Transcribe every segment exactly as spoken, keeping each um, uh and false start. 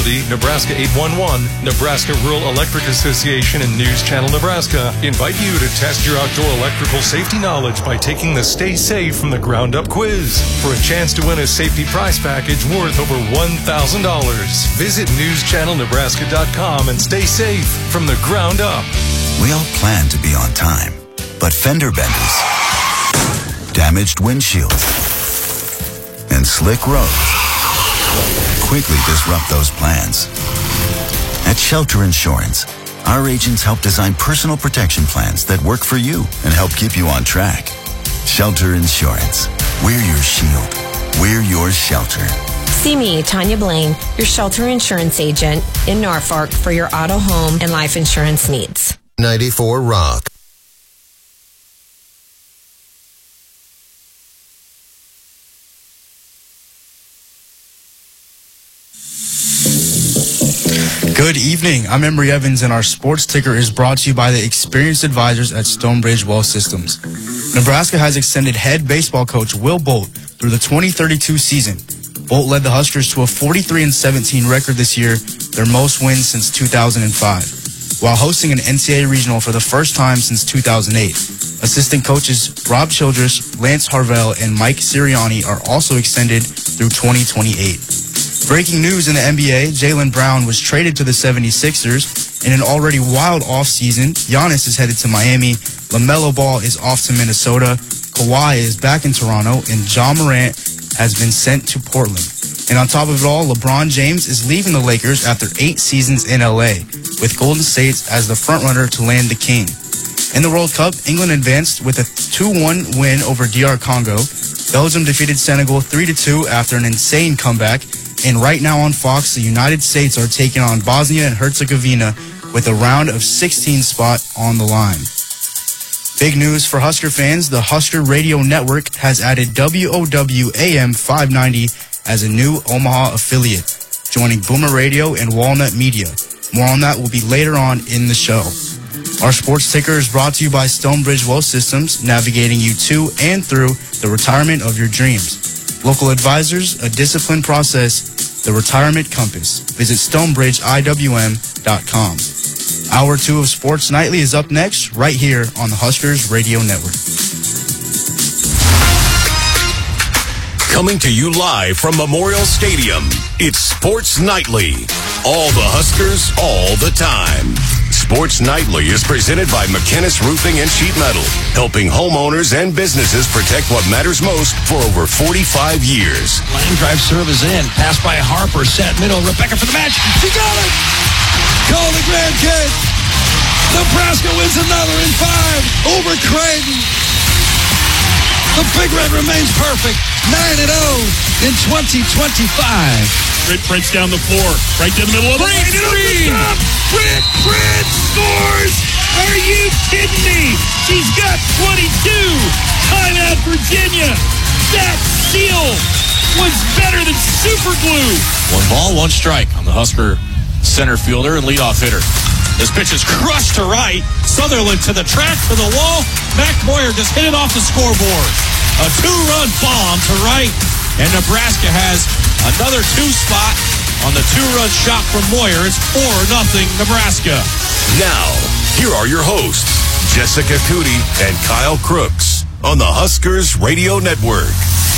Reliability, Nebraska eight one one, Nebraska Rural Electric Association, and News Channel Nebraska invite you to test your outdoor electrical safety knowledge by taking the Stay Safe from the Ground Up quiz for a chance to win a safety prize package worth over one thousand dollars. Visit news channel nebraska dot com and stay safe from the ground up. We all plan to be on time, but fender benders, damaged windshields, and slick roads quickly disrupt those plans. At Shelter Insurance, our agents help design personal protection plans that work for you and help keep you on track. Shelter Insurance. We're your shield. We're your shelter. See me, Tanya Blaine, your Shelter Insurance agent in Norfolk for your auto, home, and life insurance needs. ninety-four Rock. Good evening. I'm Emory Evans, and our sports ticker is brought to you by the experienced advisors at Stonebridge Wealth Systems. Nebraska has extended head baseball coach Will Bolt through the twenty thirty-two season. Bolt led the Huskers to a forty-three and seventeen record this year, their most wins since two thousand five, while hosting an N C double A regional for the first time since two thousand eight. Assistant coaches Rob Childress, Lance Harvell, and Mike Sirianni are also extended through twenty twenty-eight. Breaking news in the N B A, Jaylen Brown was traded to the seventy-sixers. In an already wild offseason, Giannis is headed to Miami, LaMelo Ball is off to Minnesota, Kawhi is back in Toronto, and Ja Morant has been sent to Portland. And on top of it all, LeBron James is leaving the Lakers after eight seasons in L A, with Golden State as the frontrunner to land the king. In the World Cup, England advanced with a two one win over D R Congo. Belgium defeated Senegal three to two after an insane comeback. And right now on Fox, the United States are taking on Bosnia and Herzegovina with a round of sixteen spot on the line. Big news for Husker fans, the Husker Radio Network has added W O W A M five ninety as a new Omaha affiliate, joining Boomer Radio and Walnut Media. More on that will be later on in the show. Our sports ticker is brought to you by Stonebridge Wealth Systems, navigating you to and through the retirement of your dreams. Local advisors, a disciplined process, the retirement compass. Visit stonebridge I W M dot com. Hour two of Sports Nightly is up next, right here on the Huskers Radio Network. Coming to you live from Memorial Stadium, it's Sports Nightly. All the Huskers, all the time. Sports Nightly is presented by McKinnis Roofing and Sheet Metal, helping homeowners and businesses protect what matters most for over forty-five years. Line drive serve is in. Pass by Harper. Set middle. Rebecca for the match. She got it! Call the grandkids. Nebraska wins another in five over Creighton. The Big Red remains perfect. nine and oh in twenty twenty-five. Britt Prince down the floor. Right to the middle of the Britt lane. Britt Prince scores! Are you kidding me? She's got twenty-two. Timeout, Virginia. That steal was better than super glue. One ball, one strike on the Husker center fielder and leadoff hitter. This pitch is crushed to right. Sutherland to the track for the wall. Mac Moyer just hit it off the scoreboard. A two-run bomb to right. And Nebraska has another two spot on the two-run shot from Moyer. It's four nothing Nebraska. Now, here are your hosts, Jessica Cootie and Kyle Crooks on the Huskers Radio Network.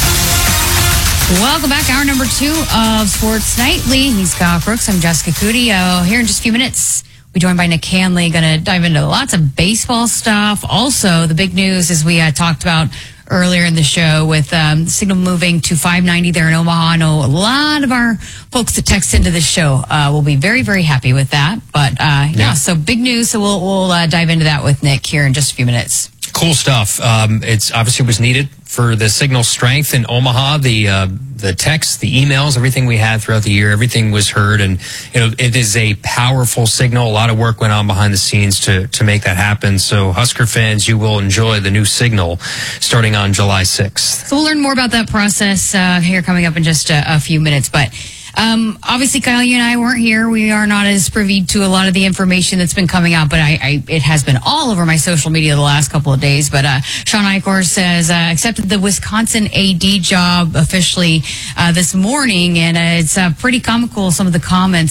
Welcome back. Hour number two of Sports Nightly. He's Kyle Crooks. I'm Jessica Cootie. Uh, here in just a few minutes, we're joined by Nick Hanley. Going to dive into lots of baseball stuff. Also, the big news, as we uh, talked about earlier in the show, with um, Signal moving to five ninety there in Omaha. I know a lot of our folks that text into the show uh, will be very, very happy with that. But uh, yeah. yeah, so big news. So we'll we'll uh, dive into that with Nick here in just a few minutes. Cool stuff. Um, it's obviously was needed for the signal strength in Omaha. The uh, the texts, the emails, everything we had throughout the year, everything was heard, and you know it is a powerful signal. A lot of work went on behind the scenes to to make that happen. So Husker fans, you will enjoy the new signal starting on July sixth. So we'll learn more about that process uh, here coming up in just a, a few minutes, but. Um, obviously, Kyle, you and I weren't here. We are not as privy to a lot of the information that's been coming out, but I, I it has been all over my social media the last couple of days. But uh, Sean Eichhorst says uh, accepted the Wisconsin A D job officially uh, this morning, and uh, it's uh, pretty comical, some of the comments